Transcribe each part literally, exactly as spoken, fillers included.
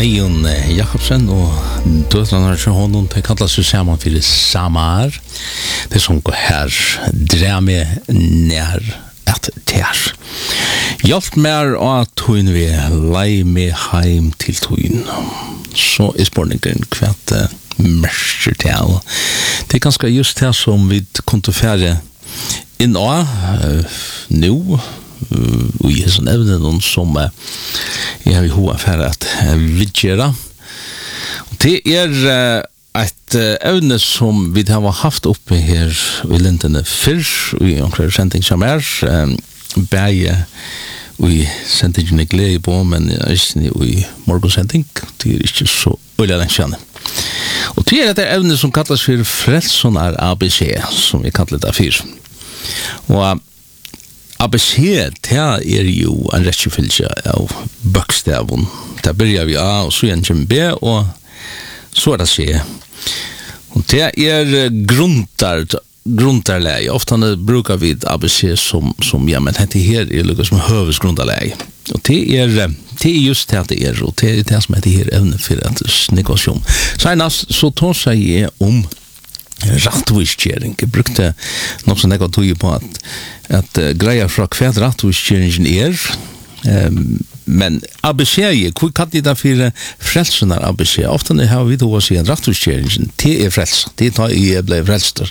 Eion Jakobsen og døtrene til honom, de kallar seg sammen for Samar. Det som går her, dre meg nær et tær. Hjelp meg at hun vil lei meg heim til tøyen. Så er spørningen kvart merker til. Det er ganske just det som vi kunne fære inn av uh, nå, og i sånn evne noen som uh, jeg har i hoa for at uh, vidgjøre. Det er uh, et uh, evne som vi har haft oppe her i lintene før, og i omkring sending som er, um, bæge og i sendingen jeg gleder på, men ikke i morgensending, det er ikke så øyelig den kjenne. Og det er et evne som kalles for Frelsonar A B C, som vi kallar det for. Og A B C, det er jo en rettjefylse av bøkstaven. Der begynner vi A, og så er det B, og så er det C. Og det er gruntar, grundarleie. Ofta brukar vi A B C som, som ja, men dette her er lukket som høvesgrundarleie. Og det er, det er just det det er, og det er det som heter her evne for et negosjon. Senast så tar seg jeg om rattviskjering. Jeg brukte noe som jeg var tog på at, at uh, greia fra hver rattviskjeringen er, um, men A B C, hvor kan det da for frelsenar A B C? Ofte har vi då si en rattviskjeringen, det er frels, det tar jeg ble frelster.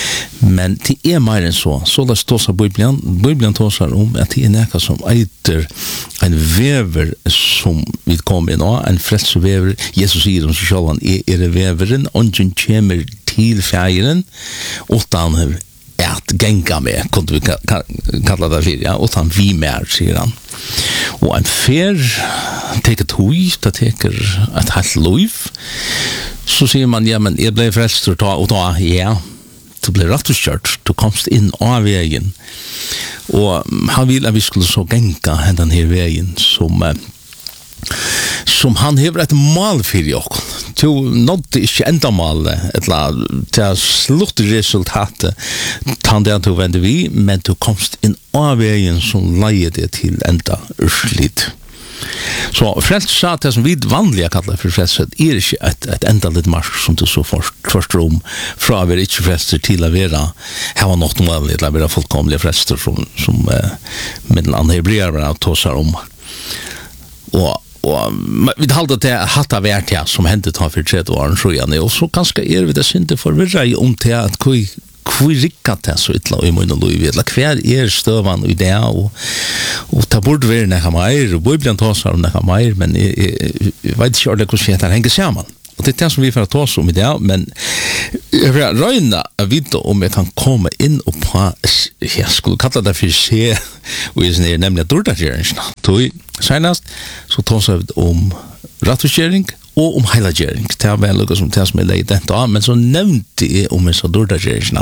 Men det er mer enn så. Så det står seg Bibelen, Bibelen tar seg om at det er noe som eiter en vever som vi kommer inn av, en frelsevever. Jesus sier om seg selv, han er, er veveren, ånden kommer til fjæren, utan at genga med, kunne vi kalla det for, ja, utan vi mer, sier han. Og en fer teker tøy, det teker et helt liv, så sier man, ja, men jeg ble frelst, og da, og da, ja, du ble rett og kjørt, du komst inn av veien, og han vil at vi skulle så genga den her veien, som som han hever et mal for jokken. Du nådde ikke enda malet, eller til sluttresultatet, tann det du vende vi, men du komst inn av veien som leier det til enda urslit. Så frelst sa det som vi vanlige kallar for frelset er ikke et, et enda litt marsk som du så først om fra å være ikke frelster til å være her var noe vanlig til å være fullkomlige frelster som, som eh, mellom hebreer var tog seg om. Og og vi halda det hatta vært ja, som hendte ta for tretti år så igjen, og så ganske er vi det synte forvirra om til at hvor hvor rikkat det så ytla i munn og lov, eller hver er støvan i det, og, og det burde være nekka meir, og Bibelen tar seg om nekka meir, men jeg, jeg, jeg vet ikke ordentlig hvordan det henger sammen. Og det er det som vi får ta oss om i det, men jeg vil røyne å vite om jeg kan komme inn og på, jeg skulle kalla det for se, og jeg er nemlig dårdagjøringen. Senast så tar seg om rattviskjering og om heilagjøring. Det er vel noe som det som er leid dette av, men så nevnte jeg om jeg så dårdagjøringene.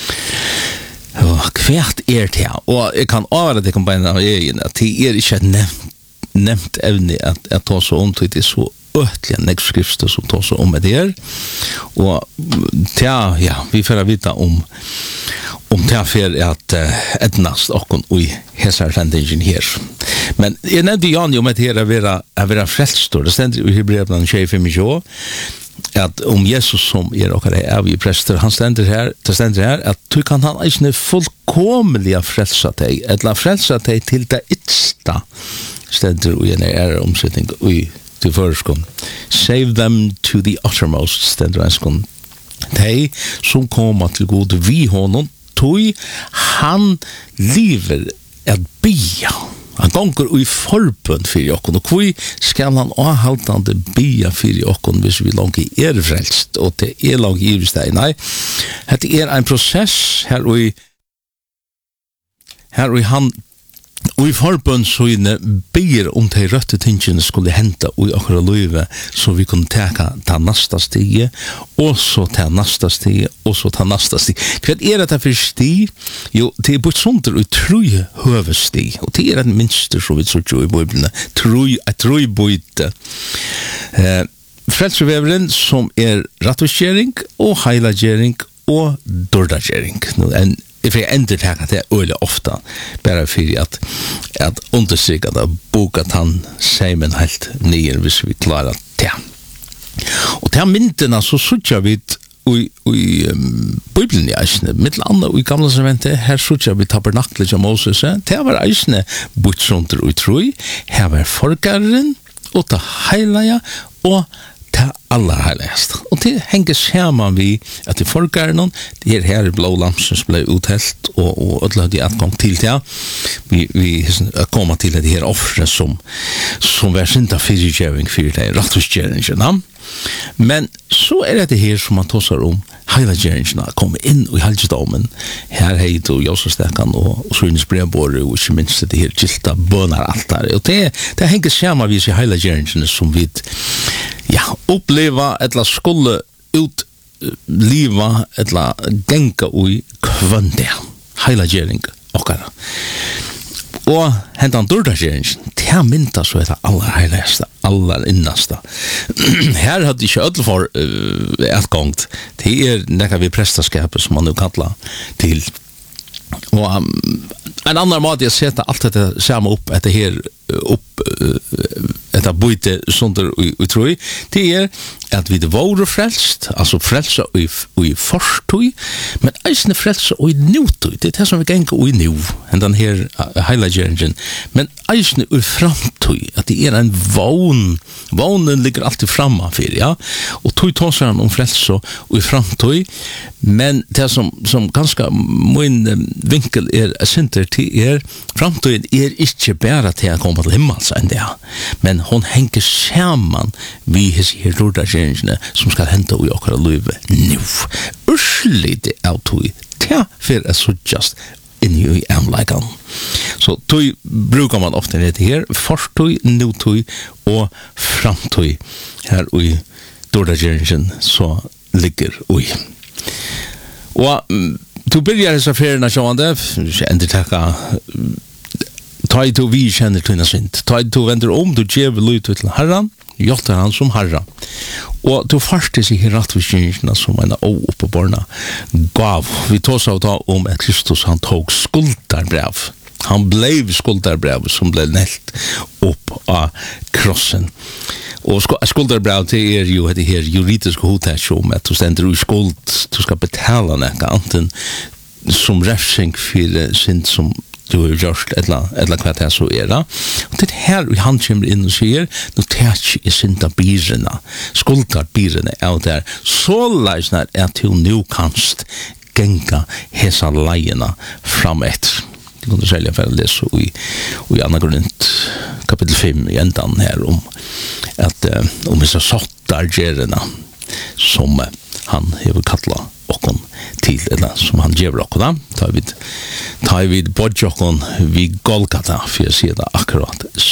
Og hvert er det, og jeg kan avgjøre det kan bare av egen, at det er ikke et nevnt, nevnt evne at jeg tar så om til det så øtlige nektskrifter som tar seg om det her. Og ja, ja, vi får vite om om det er at uh, etnast okkon ui hesar sendingen her. Men jeg nevnte Jan om at her er vera, er vera frelstor. Det stender i Hebreerbrevet tjue tjue at om Jesus som er okkar er vi prester, han stender her, det stender her at du kan han ikke fullkomelig frelsa deg, eller frelsa deg til det ytsta. Stender i en er omsetning ui til førskon. Save them to the uttermost, stender enskon. De som kommer til god vi honom, tog han lever at bia. Han gonger i forbund for jokken, og hvor skal han avhaltande bia for jokken hvis vi langt er frelst, og det er langt i steg. Nei, det er en prosess her og i her og i han og i forbund så ber om de røtte tingene skulle hente og i akkurat løyve så vi kunne teka ta nasta stige og så ta nasta stige og så ta nasta stige. Hva er det for stig? Jo, det er bort sånt og troi høvestig og det er en minster som vi tror i Bibelen troi, et troi bøyte eh, frelseveveren som er rattviskjering og heilagjering og dårdagjering. En if jeg ender til at det er øyelig ofte, bare for at, at understryke at boka han seimen helt nye hvis vi klarer det. ta myndena så suttja vi i i um, Bibeln ja isne mittel andre i gamla testamentet her suttja vi tabernaklet av Moses det var isne butsonter og troi her var forgaren og ta heilaja og ta aller heiligast og det henger sammen vi at i forgaren det her her blå lamsen som ble uthelt og, og ødela de atgang til det vi, vi kommer til det her offre som som var synda fyrirgjøring for det rattusgjøringen men så er det her som man tåsar om heilagjøringene kommer inn i helgedommen her hei du Josefstekan og Surinnes brevbåre og ikke minst det her gilta bønar alt der og det, det henger sammen vi i heilagjøringene som vi ja, oppleva eller skulle utliva eller genka ui kvønde heilagjøring okkara og hentan dårdagjøringen det mynta så er det aller heiligste aller innasta her hadde ikke ødel for uh, etgångt det er nekka vi prestaskapet som man nu kallar til og um, en annan måte jeg seta alt dette samme opp etter her opp uh, etter bøyte sonder og troi det er at vi det var frelst altså frelsa og i forstøy men eisne frelsa og i nutøy det er det som vi ganger og i nu enn den her uh, heilagjøringen men eisne og i framtøy at det er en vogn vognen ligger alltid framafyr ja og tøy tåser han om frelsa og i framtøy men det som, som ganske min vinkel er sinter til er framtøyen er ikke bare til å komme til himmels enn det men hon henger sammen vi his her dårdagjøringene som skal hente i okkara liv nu urslig det er tog til for er så just inni i amleikan så tog brukar man ofte det her fortøy, nutøy og framtøy her i dårdagjøringen så ligger ui og du byrjar hessa ferina sjående endur takka ta i to vi kjenner tøyna synd ta i to vender om du gjev lyt til herran gjør han som herra og du fartes i rattviskyngene som en åoppeborna gav vi tås av da om at Kristus han tog skuldarbrev han blev skuldarbrev som ble nelt opp av krossen og skuldarbrev det er jo det her juridiske hodet om at du stender i skuld du skal betala nekka anten som refsing for synd som du har gjort eller, eller hva det så er da. Og det her han kommer inn og sier, nå tar jeg synda byrene, skuldar byrene av der, så leisner er til nå kanst genga hesa leiene fram etter. Du kunne selge for å lese i, i Anna Grunnt kapittel fem i endan her om at uh, om hesa sottar gjerene som uh, han hever kattla okkon til, eller som han gjever okkon da, tar vi tar vi bodjokkon vi Golgata, for jeg sier det akkurat